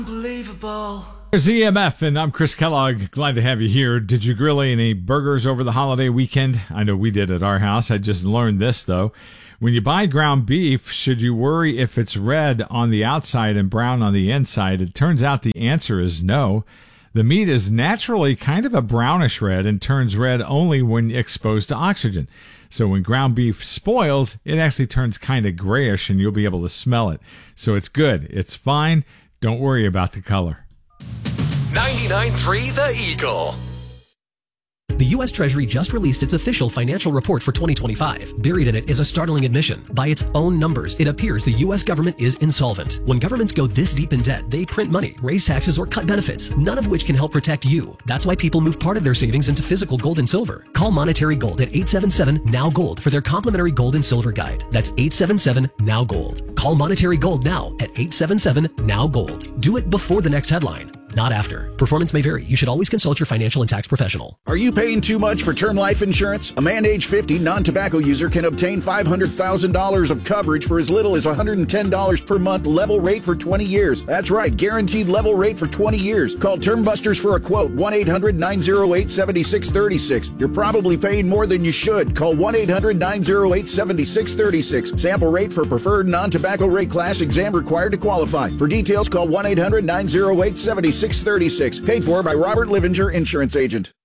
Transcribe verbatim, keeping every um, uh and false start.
Unbelievable. There's E M F, and I'm Chris Kellogg. Glad to have you here. Did you grill any burgers over the holiday weekend? I know we did at our house. I just learned this, though. When you buy ground beef, should you worry if it's red on the outside and brown on the inside? It turns out the answer is no. The meat is naturally kind of a brownish red and turns red only when exposed to oxygen. So when ground beef spoils, it actually turns kind of grayish and you'll be able to smell it. So it's good. It's fine. Don't worry about the color. ninety-nine point three The Eagle. The U S Treasury just released its official financial report for twenty twenty-five. Buried in it is a startling admission. By its own numbers, it appears the U S government is insolvent. When governments go this deep in debt, they print money, raise taxes, or cut benefits, none of which can help protect you. That's why people move part of their savings into physical gold and silver. Call Monetary Gold at eight seven seven, N O W, GOLD for their complimentary gold and silver guide. That's eight seven seven, N O W, GOLD. Call Monetary Gold now at eight seven seven, N O W, GOLD. Do it before the next headline, not after. Performance may vary. You should always consult your financial and tax professional. Are you paying too much for term life insurance? A man age fifty non-tobacco user can obtain five hundred thousand dollars of coverage for as little as one hundred ten dollars per month, level rate for twenty years. That's right, guaranteed level rate for twenty years. Call Term Busters for a quote, one eight hundred, nine oh eight, seven six three six. You're probably paying more than you should. Call one eight hundred, nine oh eight, seven six three six. Sample rate for preferred non-tobacco rate class, exam required to qualify. For details, call one eight hundred, nine oh eight, seven six three six. Paid for by Robert Livinger, Insurance Agent.